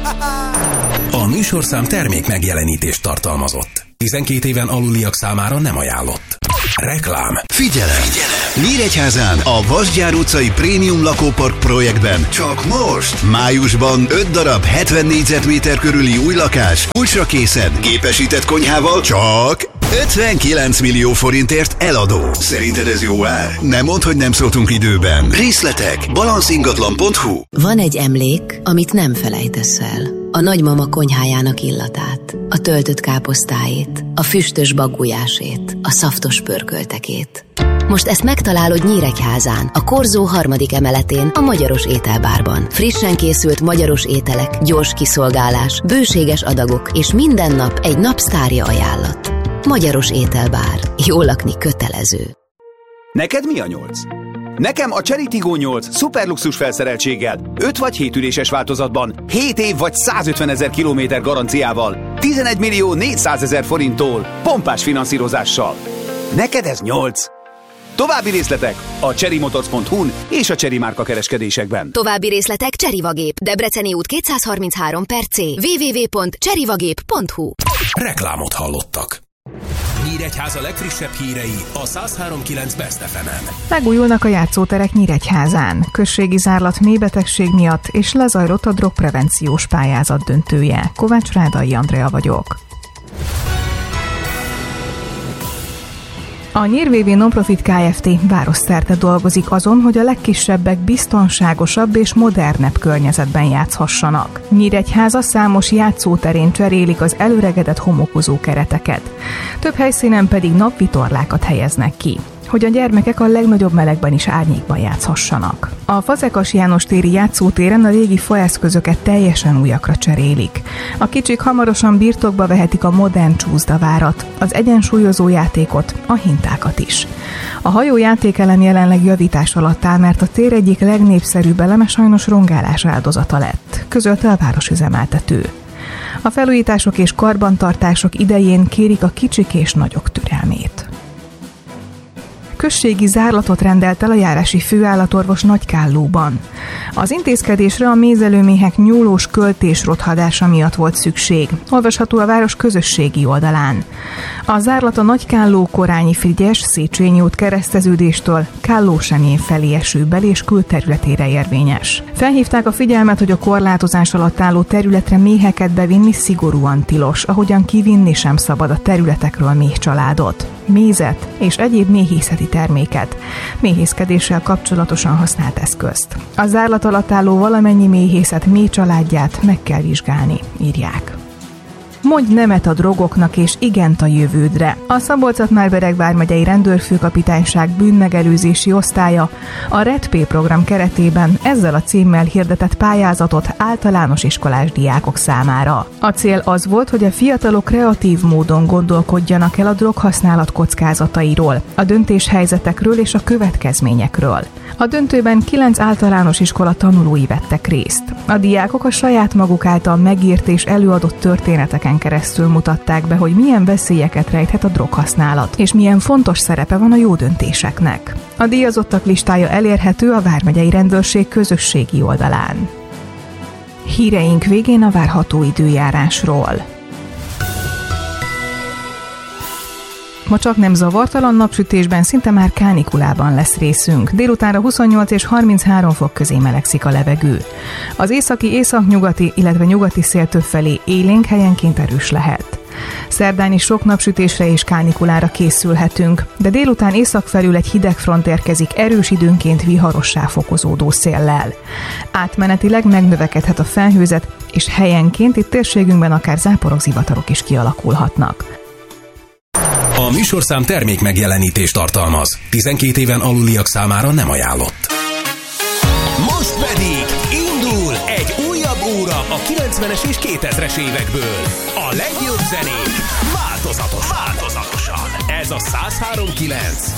A műsorszám termék megjelenítést tartalmazott. 12 éven aluliak számára nem ajánlott. Reklám. Figyelem! Nyíregyházán a Vasgyár utcai Prémium lakópark projektben csak most! Májusban 5 darab 70 négyzetméter körüli új lakás, kulcsra készen, gépesített konyhával csak 59 millió forintért eladó. Szerinted ez jó ár? Nem mondd, hogy nem szóltunk időben. Részletek balanceingatlan.hu. Van egy emlék, amit nem felejtesz el. A nagymama konyhájának illatát, a töltött káposztáét, a füstös baggujásét, a szaftos pörköltekét. Most ezt megtalálod Nyíregyházán, a Korzó 3. emeletén, a Magyaros Ételbárban. Frissen készült magyaros ételek, gyors kiszolgálás, bőséges adagok és minden nap egy napsztárja ajánlat. Magyaros Ételbár. Jól lakni kötelező. Neked mi a 8? Nekem a Chery Tiggo 8 szuperluxus felszereltséggel, 5 vagy 7 üléses változatban, 7 év vagy 150 000 kilométer garanciával, 11 millió 400 000 forinttól, pompás finanszírozással. Neked ez 8? További részletek a cherrymotors.hu-n és a Chery márka kereskedésekben. További részletek Cserivagép, Debreceni út 233/C, www.cherivagép.hu. Reklámot hallottak. Nyíregyháza legfrissebb hírei a 103.9 Best FM-en. Megújulnak a játszóterek Nyíregyházán. Községi zárlat mélybetegség miatt és lezajlott a drogprevenciós pályázat döntője. Kovács Rádai Andrea vagyok. A NYIR VV Nonprofit Kft. Városszerte dolgozik azon, hogy a legkisebbek biztonságosabb és modernebb környezetben játszhassanak. Nyíregyháza számos játszóterén cserélik az előregedett homokozó kereteket. Több helyszínen pedig napvitorlákat helyeznek ki, hogy a gyermekek a legnagyobb melegben is árnyékban játszhassanak. A Fazekas János téri játszótéren a régi faeszközöket teljesen újakra cserélik. A kicsik hamarosan birtokba vehetik a modern csúszdavárat, az egyensúlyozó játékot, a hintákat is. A hajójátékelem jelenleg javítás alatt áll, mert a tér egyik legnépszerűbb eleme sajnos rongálás áldozata lett, közölte a városüzemeltető. A felújítások és karbantartások idején kérik a kicsik és nagyok türelmét. Községi zárlatot rendelt el a járási főállatorvos Nagykállóban. Az intézkedésre a mézelőméhek nyúlós költés-rothadása miatt volt szükség. Olvasható a város közösségi oldalán. A zárlat a Nagykálló-Korányi Frigyes Széchenyi út kereszteződéstől Kálló-Semjén felé eső bel- és külterületére érvényes. Felhívták a figyelmet, hogy a korlátozás alatt álló területre méheket bevinni szigorúan tilos, ahogyan kivinni sem szabad a területekről méhcsaládot, mézet és egyéb méhészeti terméket, méhészkedéssel kapcsolatosan használt eszközt. A zárlat alatt álló valamennyi méhészet méhcsaládját meg kell vizsgálni, írják. Mondj nemet a drogoknak és igent a jövődre. A Szabolcs-Szatmár-Bereg vármegyei rendőrfőkapitányság bűnmegelőzési osztálya a REDP program keretében ezzel a címmel hirdetett pályázatot általános iskolás diákok számára. A cél az volt, hogy a fiatalok kreatív módon gondolkodjanak el a droghasználat kockázatairól, a döntéshelyzetekről és a következményekről. A döntőben 9 általános iskola tanulói vettek részt. A diákok a saját maguk által megírt és előadott történeteken keresztül mutatták be, hogy milyen veszélyeket rejthet a droghasználat, és milyen fontos szerepe van a jó döntéseknek. A díjazottak listája elérhető a vármegyei rendőrség közösségi oldalán. Híreink végén a várható időjárásról. Ma csak nem zavartalan napsütésben, szinte már kánikulában lesz részünk. Délutánra 28 és 33 fok közé melegszik a levegő. Az északi, északnyugati, illetve nyugati szél többfelé élénk, helyenként erős lehet. Szerdán is sok napsütésre és kánikulára készülhetünk, de délután észak felül egy hideg front érkezik erős időnként viharossá fokozódó széllel. Átmenetileg megnövekedhet a felhőzet, és helyenként itt térségünkben akár záporok, zivatarok is kialakulhatnak. A műsorszám termék megjelenítést tartalmaz. 12 éven aluliak számára nem ajánlott. Most pedig indul egy újabb óra a 90-es és 2000-es évekből. A legjobb zenék változatosan. Ez a 103.9.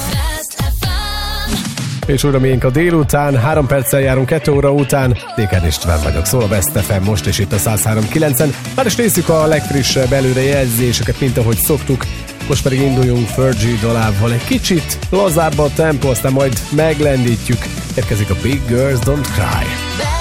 És újra miénk a délután, 3 perccel járunk 2 óra után. Dékád István vagyok, szól a Best FM most és itt a 103.9-en. Már is nézzük a legfrissebb előrejelzéseket, mint ahogy szoktuk. Most pedig induljunk Fergie dalával. Egy kicsit lazább a tempó, aztán majd meglendítjük. Érkezik a Big Girls Don't Cry.